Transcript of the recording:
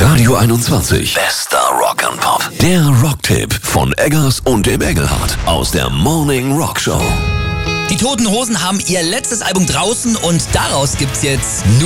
Radio 21. Bester Rock'n'Pop. Der Rocktipp von Eggers und dem Engelhardt aus der Morning Rock Show. Die Toten Hosen haben ihr letztes Album draußen und daraus gibt's jetzt